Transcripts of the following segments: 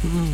Hmm.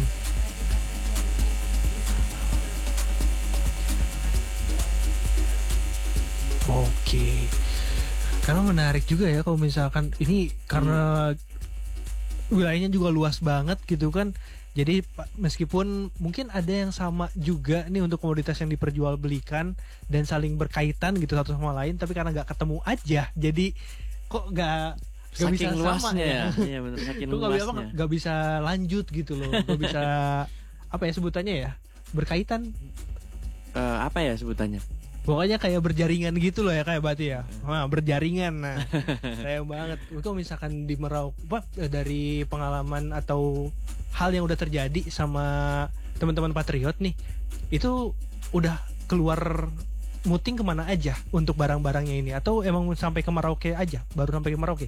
Oke. Karena menarik juga ya kalau misalkan ini karena wilayahnya juga luas banget gitu kan. Jadi meskipun mungkin ada yang sama juga nih untuk komoditas yang diperjualbelikan dan saling berkaitan gitu satu sama lain, tapi karena nggak ketemu aja, jadi kok nggak bisa Saking sama luasnya ya. Iya benar, saking Kok luasnya. nggak bisa lanjut gitu loh, nggak bisa apa ya sebutannya ya, berkaitan. Apa ya sebutannya? Pokoknya kayak berjaringan gitu loh ya kayak berarti ya. Nah, berjaringan. Nah, sayang banget. Kalau misalkan di Merauke dari pengalaman atau hal yang udah terjadi sama teman-teman Patriot nih, itu udah keluar muting kemana aja untuk barang-barangnya ini atau emang sampai ke Merauke aja, baru sampai ke Merauke?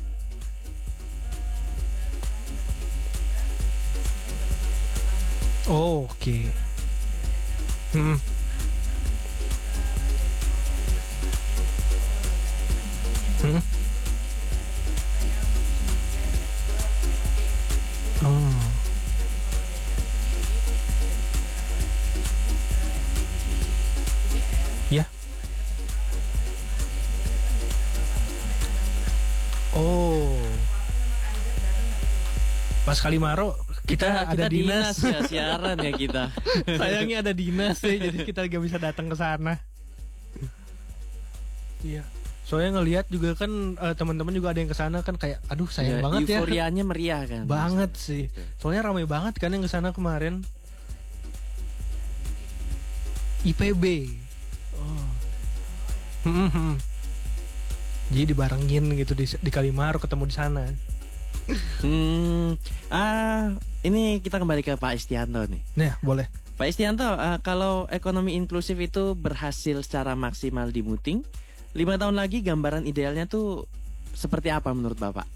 Oh, oke. Hmm. Hmm. Oh. Ya. Oh. Pas Kalimaro kita ada dinas. ya, siaran ya kita. Sayangnya ada dinas ya, jadi kita gak bisa datang ke sana. Iya. Soalnya ngelihat juga kan teman-teman juga ada yang ke sana kan kayak aduh sayang banget ya. Euforianya meriah kan. Banget sih. Soalnya ramai banget kan yang ke sana kemarin. IPB. Oh. Jadi dibarengin gitu di Kalimaro ketemu di sana. Ini kita kembali ke Pak Istianto nih. Nah, boleh. Pak Istianto, kalau ekonomi inklusif itu berhasil secara maksimal di Muting, 5 tahun lagi gambaran idealnya tuh seperti apa menurut Bapak?